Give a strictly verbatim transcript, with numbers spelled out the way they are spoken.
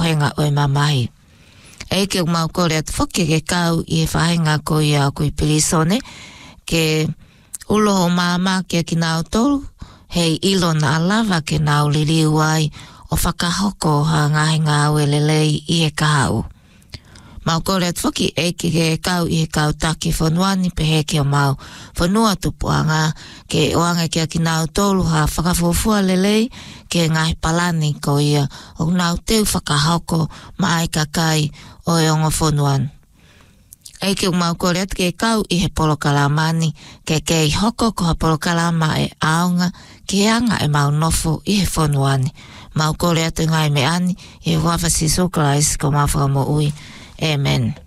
henga o e mamahi. E ke mau kore at whoki ke kau i e whahenga ko i a kui pirisone ke ulo o mama ke ki nao tolu hei ilo na alava ke nao liriu ai o whakahoko ha ngahi ngā uelelei i e kahau. Mau kore at whoki e ke ke kau i e kau taki whanuani pe heke o mau whanua tupuanga ke oanga ke ki nao tolu ha whakafofua lelei ke ngahi palani ko ia o nao teu whakahoko mai kakai o e ongo whanuan. E ke mau kore at ke kau i he polokalamani ke kei hoko ko ha polokalama e aonga ke anga e mau nofo i he whanuani. Mau kore atu ngai me ani i e wawasi sukrais ko mawhaka mo ui. Amen.